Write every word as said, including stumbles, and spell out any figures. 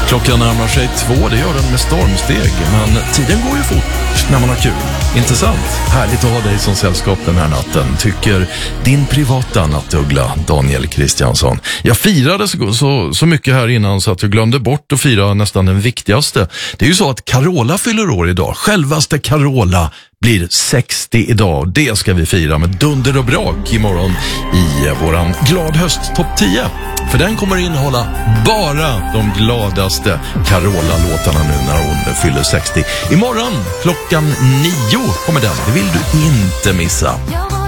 Klockan närmar sig två, det gör den med stormsteg. Men tiden går ju fort när man har kul. Intressant. Härligt att ha dig som sällskap den här natten, tycker din privata nattuggla Daniel Kristiansson. Jag firade så, så, så mycket här innan så att jag glömde bort att fira nästan den viktigaste. Det är ju så att Carola fyller år idag. Självaste Carola blir sextio idag. Det ska vi fira med dunder och brak imorgon i våran glad höst topp tio. För den kommer innehålla bara de gladaste Carola-låtarna nu när hon fyller sextio. Imorgon klockan nio kommer den. Det vill du inte missa.